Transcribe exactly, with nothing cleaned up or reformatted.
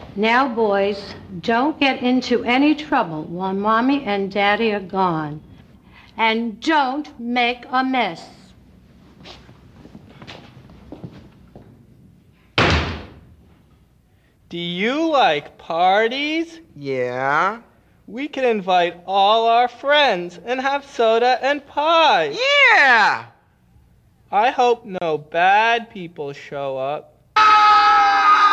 Now, boys, don't get into any trouble while Mommy and Daddy are gone. And don't make a mess. Do you like parties? Yeah. We can invite all our friends and have soda and pie. Yeah! I hope no bad people show up. Ah!